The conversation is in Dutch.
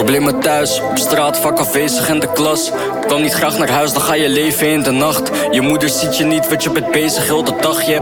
Problemen thuis, op straat, vaak afwezig in de klas. Kwam niet graag naar huis, dan ga je leven in de nacht. Je moeder ziet je niet, want je bent bezig heel de dag. Je hebt